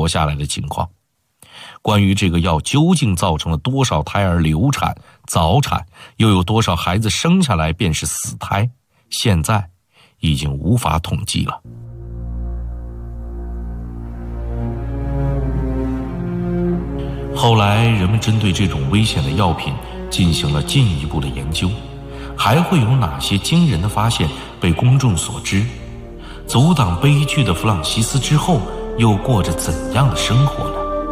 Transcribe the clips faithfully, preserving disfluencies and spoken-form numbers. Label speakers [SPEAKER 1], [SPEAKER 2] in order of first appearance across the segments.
[SPEAKER 1] 活下来的情况。关于这个药究竟造成了多少胎儿流产、早产，又有多少孩子生下来便是死胎，现在已经无法统计了。后来人们针对这种危险的药品进行了进一步的研究，还会有哪些惊人的发现被公众所知？阻挡悲剧的弗朗西斯之后又过着怎样的生活呢？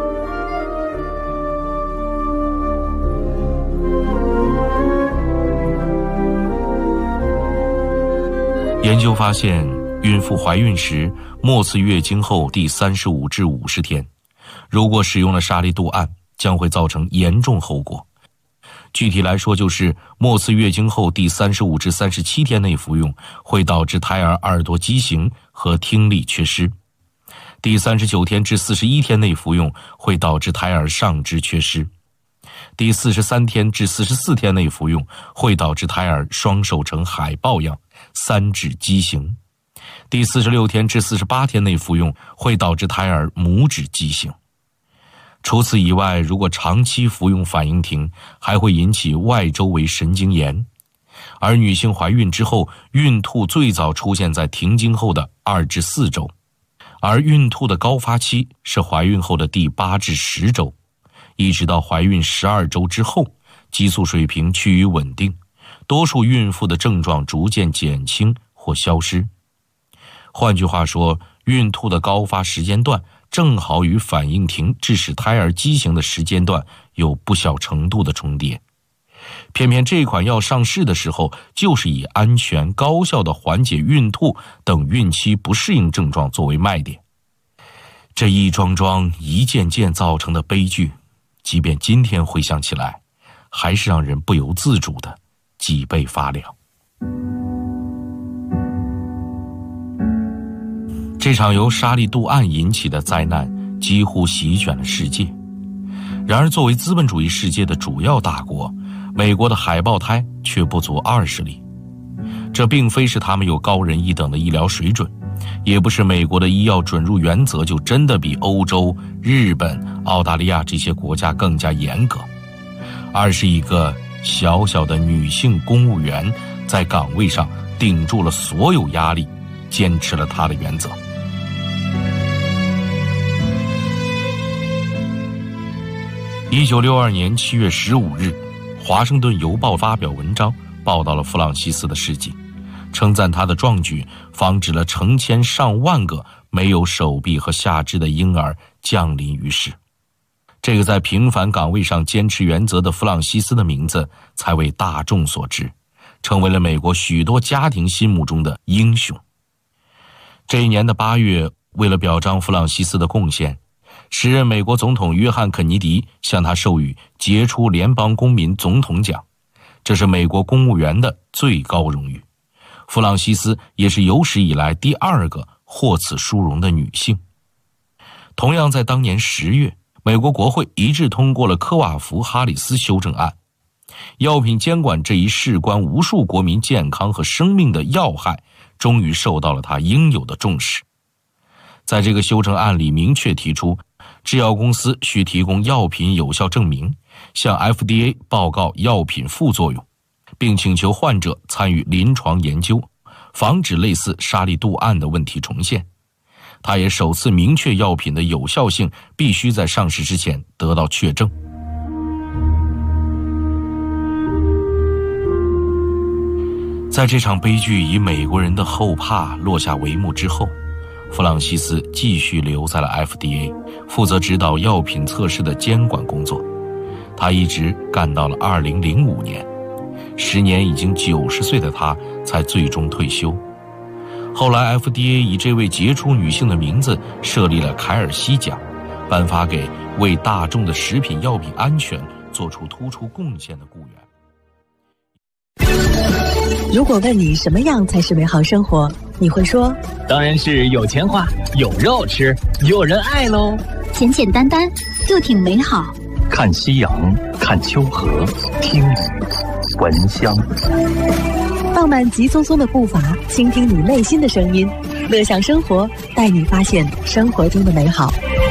[SPEAKER 1] 研究发现，孕妇怀孕时末次月经后第三十五至五十天，如果使用了沙利度胺，将会造成严重后果。具体来说，就是末次月经后第三十五至三十七天内服用，会导致胎儿耳朵畸形和听力缺失；第三十九天至四十一天内服用，会导致胎儿上肢缺失；第四十三天至四十四天内服用，会导致胎儿双手呈海豹样，三指畸形；第四十六天至四十八天内服用，会导致胎儿拇指畸形。除此以外，如果长期服用反应停，还会引起外周围神经炎。而女性怀孕之后，孕吐最早出现在停经后的二至四周，而孕吐的高发期是怀孕后的第八至十周，一直到怀孕十二周之后，激素水平趋于稳定，多数孕妇的症状逐渐减轻或消失。换句话说，孕吐的高发时间段正好与反应停致使胎儿畸形的时间段有不小程度的重叠。偏偏这款药上市的时候，就是以安全高效的缓解孕吐等孕期不适应症状作为卖点。这一桩桩一件件造成的悲剧，即便今天回想起来，还是让人不由自主的脊背发凉。这场由沙利度胺引起的灾难几乎席卷了世界。然而作为资本主义世界的主要大国，美国的海豹胎却不足二十例。这并非是他们有高人一等的医疗水准，也不是美国的医药准入原则就真的比欧洲、日本、澳大利亚这些国家更加严格，而是一个小小的女性公务员在岗位上顶住了所有压力，坚持了她的原则。一九六二年七月十五日，华盛顿邮报发表文章报道了弗朗西斯的事迹，称赞他的壮举防止了成千上万个没有手臂和下肢的婴儿降临于世。这个在平凡岗位上坚持原则的弗朗西斯的名字才为大众所知，成为了美国许多家庭心目中的英雄。这一年的八月，为了表彰弗朗西斯的贡献，时任美国总统约翰·肯尼迪向他授予杰出联邦公民总统奖，这是美国公务员的最高荣誉。弗朗西斯也是有史以来第二个获此殊荣的女性。同样在当年十月，美国国会一致通过了科瓦福哈里斯修正案，药品监管这一事关无数国民健康和生命的要害终于受到了它应有的重视。在这个修正案里明确提出，制药公司需提供药品有效证明，向 F D A 报告药品副作用，并请求患者参与临床研究，防止类似沙利度胺的问题重现。它也首次明确药品的有效性必须在上市之前得到确证。在这场悲剧以美国人的后怕落下帷幕之后，弗朗西斯继续留在了 F D A， 负责指导药品测试的监管工作。他一直干到了二零零五年，时年已经九十岁的他才最终退休。后来 F D A 以这位杰出女性的名字设立了凯尔西奖，颁发给为大众的食品药品安全做出突出贡献的雇员。
[SPEAKER 2] 如果问你什么样才是美好生活，你会说
[SPEAKER 3] 当然是有钱花，有肉吃，有人爱喽。
[SPEAKER 4] 简简单单又挺美好。
[SPEAKER 5] 看夕阳，看秋荷，听雨，闻香。
[SPEAKER 2] 放慢急匆匆的步伐，倾听你内心的声音，乐享生活，带你发现生活中的美好。